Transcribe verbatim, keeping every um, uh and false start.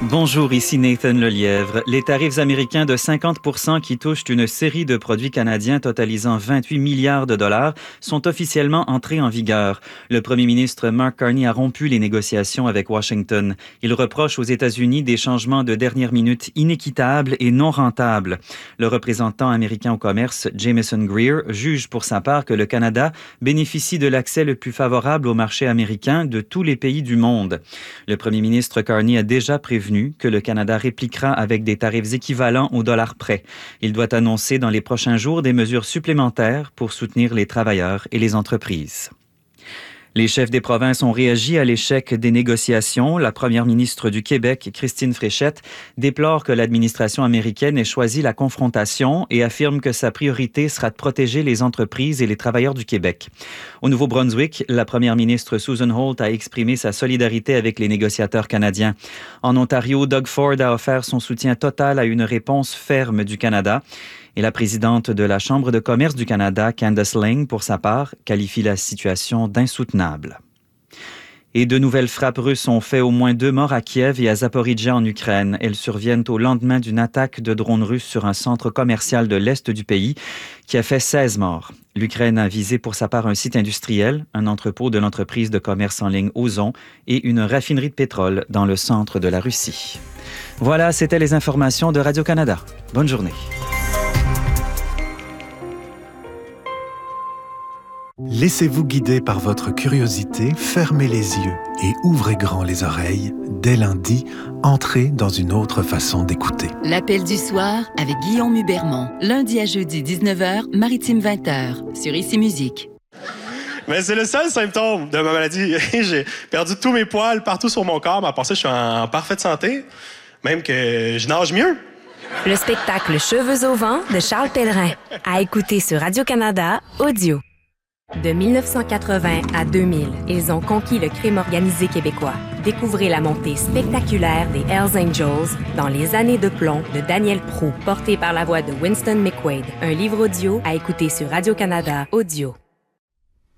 Bonjour, ici Nathan Lelièvre. Les tarifs américains de cinquante pour cent qui touchent une série de produits canadiens totalisant vingt-huit milliards de dollars sont officiellement entrés en vigueur. Le premier ministre Mark Carney a rompu les négociations avec Washington. Il reproche aux États-Unis des changements de dernière minute inéquitables et non rentables. Le représentant américain au commerce, Jameson Greer, juge pour sa part que le Canada bénéficie de l'accès le plus favorable au marché américain de tous les pays du monde. Le premier ministre Carney a déjà prévenu que le Canada répliquera avec des tarifs équivalents au dollar près. Il doit annoncer dans les prochains jours des mesures supplémentaires pour soutenir les travailleurs et les entreprises. Les chefs des provinces ont réagi à l'échec des négociations. La première ministre du Québec, Christine Fréchette, déplore que l'administration américaine ait choisi la confrontation et affirme que sa priorité sera de protéger les entreprises et les travailleurs du Québec. Au Nouveau-Brunswick, la première ministre Susan Holt a exprimé sa solidarité avec les négociateurs canadiens. En Ontario, Doug Ford a offert son soutien total à une réponse ferme du Canada. Et la présidente de la Chambre de commerce du Canada, Candace Lang, pour sa part, qualifie la situation d'insoutenable. Et de nouvelles frappes russes ont fait au moins deux morts à Kiev et à Zaporijia en Ukraine. Elles surviennent au lendemain d'une attaque de drones russes sur un centre commercial de l'Est du pays qui a fait seize morts. L'Ukraine a visé pour sa part un site industriel, un entrepôt de l'entreprise de commerce en ligne Ozon et une raffinerie de pétrole dans le centre de la Russie. Voilà, c'était les informations de Radio-Canada. Bonne journée. Laissez-vous guider par votre curiosité, fermez les yeux et ouvrez grand les oreilles. Dès lundi, entrez dans une autre façon d'écouter. L'appel du soir avec Guillaume Hubermont. Lundi à jeudi, dix-neuf heures, Maritime vingt heures, sur Ici Musique. Mais c'est le seul symptôme de ma maladie. J'ai perdu tous mes poils partout sur mon corps, mais à part ça, je suis en parfaite santé. Même que je nage mieux. Le spectacle Cheveux au vent de Charles Pellerin. À écouter sur Radio-Canada, audio. De dix-neuf cent quatre-vingts à deux mille, ils ont conquis le crime organisé québécois. Découvrez la montée spectaculaire des Hells Angels dans Les années de plomb de Daniel Proulx, porté par la voix de Winston McQuaid. Un livre audio à écouter sur Radio-Canada Audio.